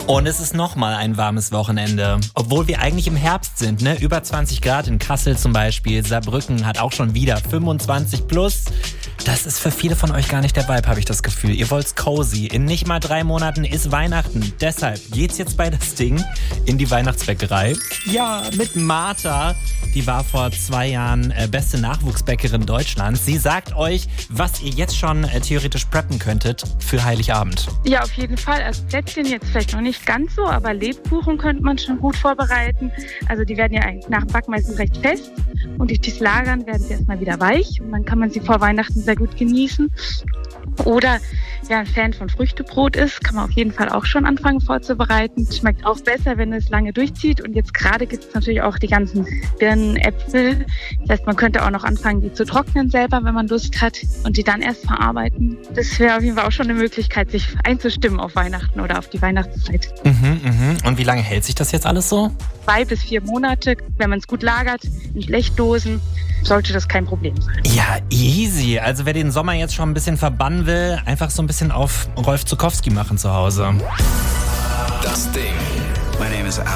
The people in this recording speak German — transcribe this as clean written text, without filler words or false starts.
Und es ist nochmal ein warmes Wochenende. Obwohl wir eigentlich im Herbst sind, ne? Über 20 Grad in Kassel zum Beispiel. Saarbrücken hat auch schon wieder 25 plus. Das ist für viele von euch gar nicht der Vibe, habe ich das Gefühl. Ihr wollt's cozy. In nicht mal 3 Monaten ist Weihnachten. Deshalb geht's jetzt bei das Ding in die Weihnachtsbäckerei. Ja, mit Martha. Die war vor 2 Jahren beste Nachwuchsbäckerin Deutschlands. Sie sagt euch, was ihr jetzt schon theoretisch preppen könntet für Heiligabend. Ja, auf jeden Fall. Also Plätzchen jetzt vielleicht noch nicht ganz so, aber Lebkuchen könnte man schon gut vorbereiten. Also die werden ja eigentlich nach dem Backen meistens recht fest und durch das Lagern werden sie erstmal wieder weich und dann kann man sie vor Weihnachten sehr gut genießen. Oder wer ein Fan von Früchtebrot ist, kann man auf jeden Fall auch schon anfangen vorzubereiten. Schmeckt auch besser, wenn es lange durchzieht. Und jetzt gerade gibt es natürlich auch die ganzen Birnen, Äpfel. Das heißt, man könnte auch noch anfangen, die zu trocknen selber, wenn man Lust hat und die dann erst verarbeiten. Das wäre auf jeden Fall auch schon eine Möglichkeit, sich einzustimmen auf Weihnachten oder auf die Weihnachtszeit. Und wie lange hält sich das jetzt alles so? 2 bis 4 Monate. Wenn man es gut lagert, in Blechdosen, sollte das kein Problem sein. Ja, easy. Also wer den Sommer jetzt schon ein bisschen verbannen will, einfach so ein bisschen auf Rolf Zuckowski machen zu Hause. Das Ding. My name is